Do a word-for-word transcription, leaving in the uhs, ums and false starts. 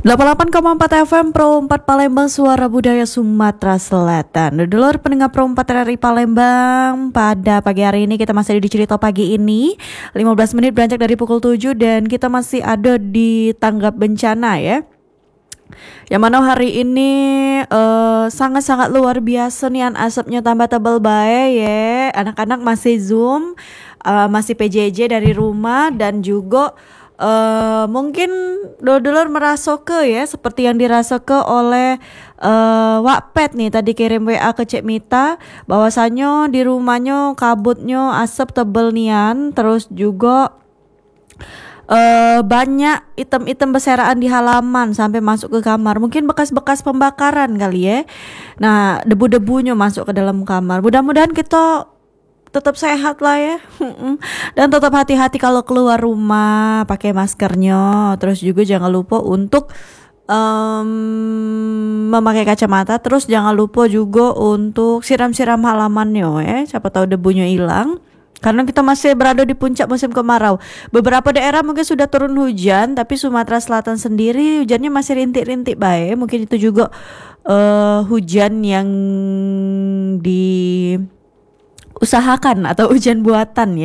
delapan puluh delapan koma empat F M Pro empat Palembang, Suara Budaya Sumatera Selatan. Dulur pendengar Pro empat R I Palembang, pada pagi hari ini kita masih di Cerita Pagi ini lima belas menit beranjak dari pukul tujuh, dan kita masih ada di tanggap bencana ya. Yang mana hari ini uh, sangat-sangat luar biasa nih, asapnya tambah tebal bae ya. Anak-anak masih Zoom, uh, masih P J J dari rumah, dan juga Uh, mungkin dulur merasa ke ya seperti yang dirasa ke oleh uh, Wakpet nih, tadi kirim W A ke Cek Mita bahwasannya di rumahnya kabutnya asap tebel nian, terus juga uh, banyak item-item beseraan di halaman sampai masuk ke kamar, mungkin bekas-bekas pembakaran kali ya. Nah, debu-debunya masuk ke dalam kamar. Mudah-mudahan kita tetap sehat lah ya, dan tetap hati-hati kalau keluar rumah, pakai maskernya. Terus juga jangan lupa untuk um, memakai kacamata. Terus jangan lupa juga untuk siram-siram halamannya ya, siapa tahu debunya hilang. Karena kita masih berada di puncak musim kemarau. Beberapa daerah mungkin sudah turun hujan, tapi Sumatera Selatan sendiri hujannya masih rintik-rintik baik. Mungkin itu juga uh, hujan yang di usahakan atau hujan buatan ya.